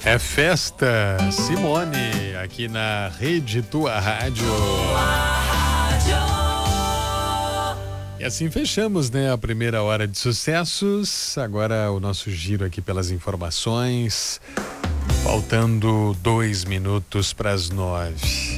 É festa, Simone, aqui na Rede Tua Rádio. E assim fechamos, né, a primeira hora de sucessos. Agora o nosso giro aqui pelas informações. Faltando 2 minutos para as 9.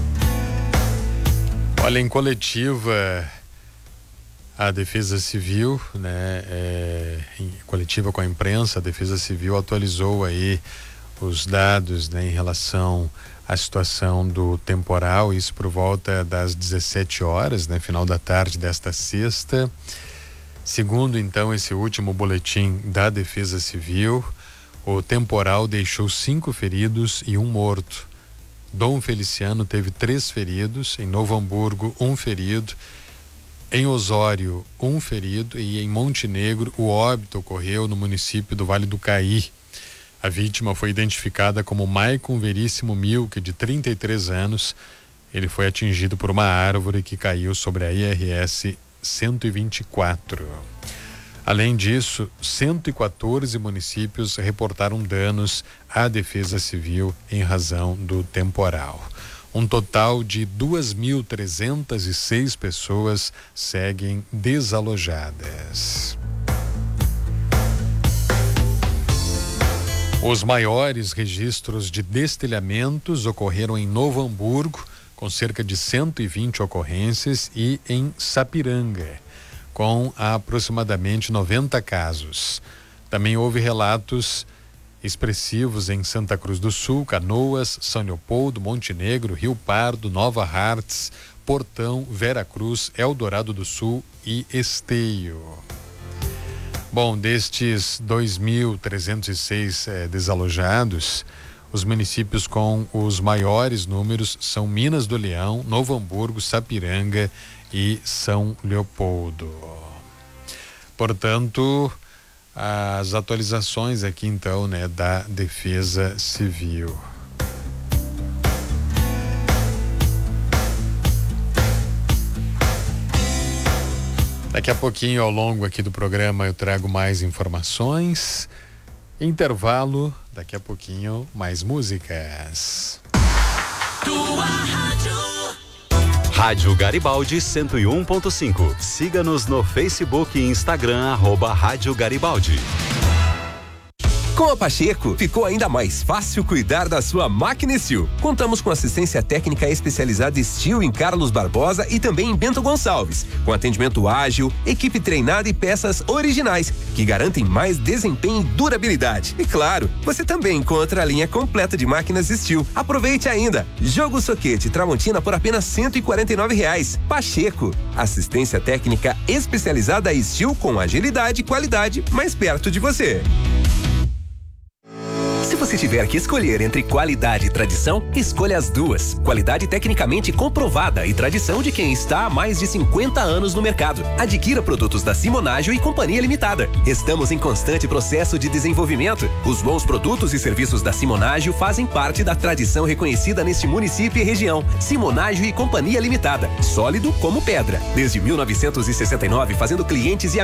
Olha, em coletiva, a Defesa Civil, né, em coletiva com a imprensa, a Defesa Civil atualizou aí os dados, né, em relação à situação do temporal, isso por volta das 17 horas, né, final da tarde desta sexta. Segundo, então, esse último boletim da Defesa Civil, o temporal deixou 5 feridos e 1 morto. Dom Feliciano teve 3 feridos, em Novo Hamburgo 1 ferido, em Osório 1 ferido e em Montenegro o óbito ocorreu no município do Vale do Caí. A vítima foi identificada como Maicon Veríssimo Milke, de 33 anos. Ele foi atingido por uma árvore que caiu sobre a IRS 124. Além disso, 114 municípios reportaram danos à Defesa Civil em razão do temporal. Um total de 2.306 pessoas seguem desalojadas. Os maiores registros de destelhamentos ocorreram em Novo Hamburgo, com cerca de 120 ocorrências, e em Sapiranga, com aproximadamente 90 casos. Também houve relatos expressivos em Santa Cruz do Sul, Canoas, São Leopoldo, Montenegro, Rio Pardo, Nova Hartz, Portão, Vera Cruz, Eldorado do Sul e Esteio. Bom, destes 2.306 desalojados, os municípios com os maiores números são Minas do Leão, Novo Hamburgo, Sapiranga e São Leopoldo. Portanto, as atualizações aqui então, né, da Defesa Civil. Daqui a pouquinho, ao longo aqui do programa, eu trago mais informações. Intervalo, daqui a pouquinho, mais músicas. Tua Rádio. Rádio Garibaldi 101.5. Siga-nos no Facebook e Instagram, @Rádio Garibaldi. Com a Pacheco, ficou ainda mais fácil cuidar da sua máquina Steel. Contamos com assistência técnica especializada Steel em Carlos Barbosa e também em Bento Gonçalves, com atendimento ágil, equipe treinada e peças originais, que garantem mais desempenho e durabilidade. E claro, você também encontra a linha completa de máquinas Steel. Aproveite ainda. Jogo Soquete Tramontina por apenas R$149. Pacheco, assistência técnica especializada Steel com agilidade e qualidade mais perto de você. Se você tiver que escolher entre qualidade e tradição, escolha as duas. Qualidade tecnicamente comprovada e tradição de quem está há mais de 50 anos no mercado. Adquira produtos da Simonágio e Companhia Limitada. Estamos em constante processo de desenvolvimento. Os bons produtos e serviços da Simonágio fazem parte da tradição reconhecida neste município e região. Simonágio e Companhia Limitada. Sólido como pedra. Desde 1969, fazendo clientes e